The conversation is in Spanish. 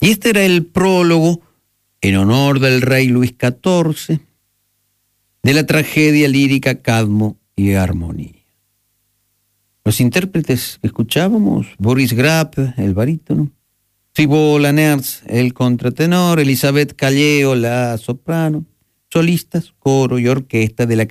Y este era el prólogo en honor del rey Luis XIV de la tragedia lírica Cadmo y Armonía. Los intérpretes que escuchábamos: Boris Grapp, el barítono; Thibaut Lanertz, el contratenor; Elizabeth Calleo, la soprano; solistas, coro y orquesta de la